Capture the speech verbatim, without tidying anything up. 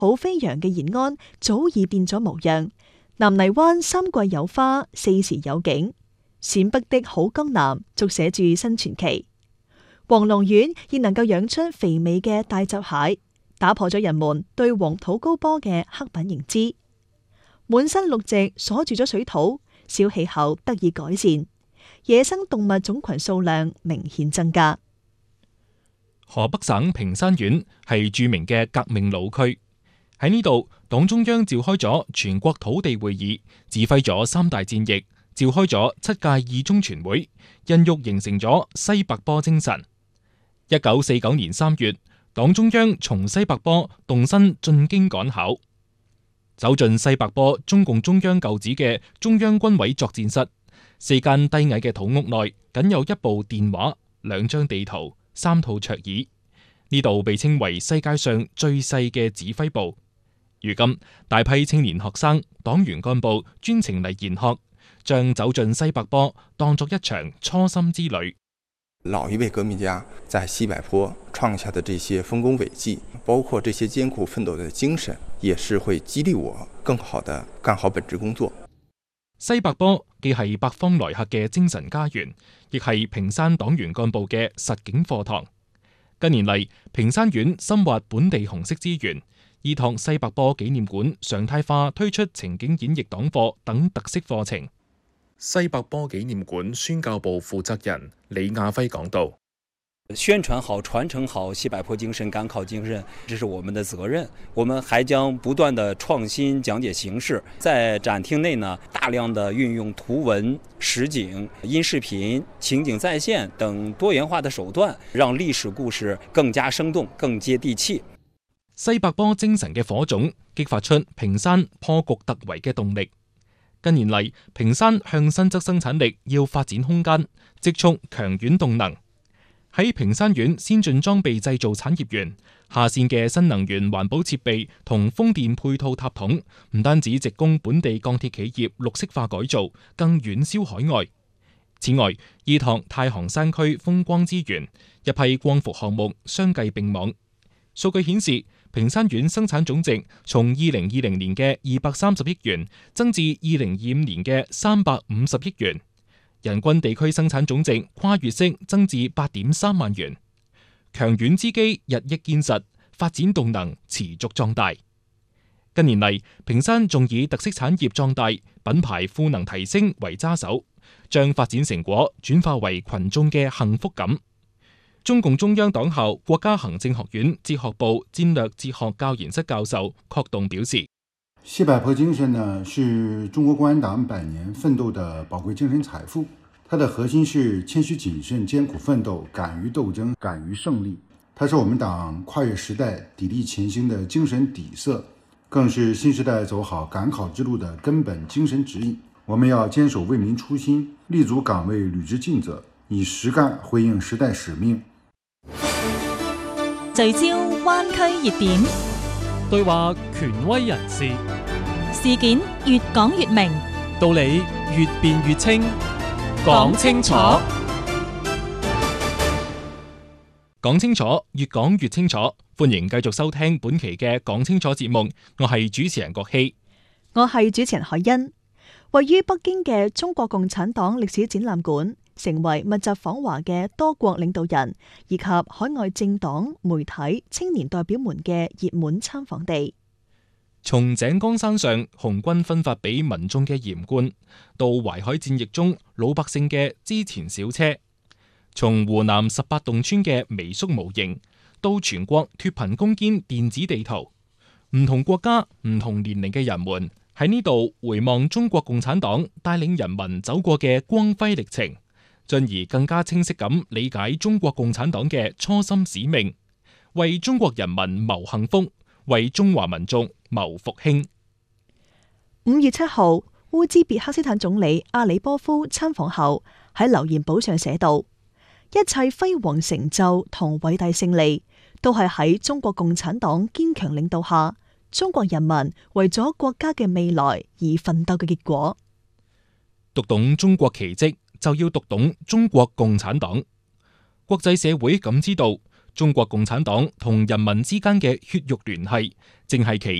好飛揚嘅延安早已變咗模樣。南泥灣三季有花，四時有景。陝北的好江南，續寫住新傳奇。黃龍縣亦能夠養出肥美嘅大閘蟹，打破咗人們對黃土高坡嘅刻板認知。滿身綠植鎖住咗水土，小氣候得以改善，野生動物種群數量明顯增加。 河北省平山縣係著名嘅革命老區，喺呢度，黨中央召開咗全國土地會議，指揮咗三大戰役，召開咗七屆二中全會，孕育形成咗西柏坡精神。一九四九年三月，黨中央從西柏坡動身進京趕考，走進西柏坡中共中央舊址嘅中央軍委作戰室，四間低矮嘅土屋內僅有一部電話、兩張地圖、三套桌椅。呢度被稱為世界上最細嘅指揮部。如今，大批青年學生、黨員幹部專程嚟研學，將走進西柏坡當作一場初心之旅。 老一輩革命家在西柏坡創下的這些豐功偉績，包括這些艱苦奮鬥的精神，也是會激勵我更好地幹好本職工作。 西柏坡既係百方來客嘅精神家園，亦係平山黨員幹部嘅實景課堂。近年嚟，平山縣深挖本地紅色資源，依託西柏坡紀念館常態化推出情景演繹黨課等特色課程。西柏坡紀念館宣教部負責人李亞輝講道： 宣傳好、傳承好西柏坡精神、趕考精神，這是我們的責任。我們還將不斷的創新講解形式，在展廳內呢，大量的運用圖文、實景、音視頻、情景再現等多元化的手段，讓歷史故事更加生動、更接地氣。 西柏坡精神嘅火種，激發出平山破局突圍嘅動力。近年嚟，平山向新質生產力要發展空間，積蓄強縣動能。喺平山縣先進裝備製造產業園，下線嘅新能源環保設備同風電配套塔筒，唔單止直供本地鋼鐵企業綠色化改造，更遠銷海外。此外，依託太行山區風光資源，一批光伏項目相繼並網。數據顯示，平山縣生產總值從二零二零年嘅二百三十億元增至二零二五年嘅三百五十億元，人均地區生產總值跨越式增至八點三萬元。強縣之基日益堅實，發展動能持續壯大。近年嚟，平山仲以特色產業壯大、品牌賦能提升為揸手，將發展成果轉化為群眾嘅幸福感。中共中央黨校國家行政學院哲學部戰略哲學教研室教授郝棟表示： 西柏坡精神呢，是中國共產黨百年奮鬥的寶貴精神財富。它的核心是謙虛謹慎、艱苦奮鬥、敢於鬥爭、敢於勝利。它是我們黨跨越時代、砥礪前行的精神底色，更是新時代走好趕考之路的根本精神指引。我們要堅守為民初心，立足崗位履職盡責，以實幹回應時代使命。 聚焦灣區熱點， 對話權威人士， 事件越講越明， 道理越辯越清，講清楚， 講清楚，越講越清楚。歡迎繼續收聽本期嘅講清楚節目，我係主持人郭希， 我係主持人海欣。位於北京嘅中國共產黨歷史展覽館，成為密集訪華嘅多國領導人以及海外政黨、媒體、青年代表們嘅熱門參訪地。 從井岡山上紅軍分發俾民眾嘅鹽罐，到淮海戰役中老百姓嘅支前小車；從湖南十八洞村嘅微縮模型，到全國脫貧攻堅電子地圖，唔同國家、唔同年齡嘅人們喺呢度回望中國共產黨帶領人民走過嘅光輝歷程，進而更加清晰咁理解中國共產黨嘅初心使命，為中國人民謀幸福，為中華民族謀復興。 五月七號，烏茲別克斯坦總理阿里波夫參訪後喺留言簿上寫道：一切輝煌成就同偉大勝利，都係喺中國共產黨堅強領導下，中國人民為咗國家嘅未來而奮鬥嘅結果。 讀懂中國奇蹟，就要讀懂中國共產黨。國際社會感知到中國共產黨同人民之間嘅血肉聯繫，正係其